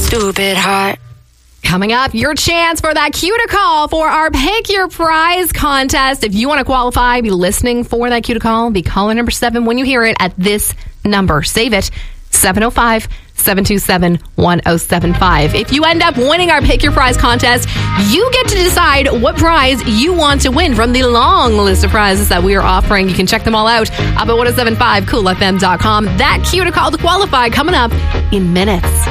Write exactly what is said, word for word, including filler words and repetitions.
stupid hot. Coming up, your chance for that cue to call for our Pick Your Prize contest. If you want to qualify, be listening for that cue to call. Be caller number seven when you hear it at this number. Save it, seven oh five, seven two seven, one oh seven five. If you end up winning our Pick Your Prize contest, you get to decide what prize you want to win from the long list of prizes that we are offering. You can check them all out up at ten seventy-five cool f m dot com. That cue to call to qualify coming up in minutes.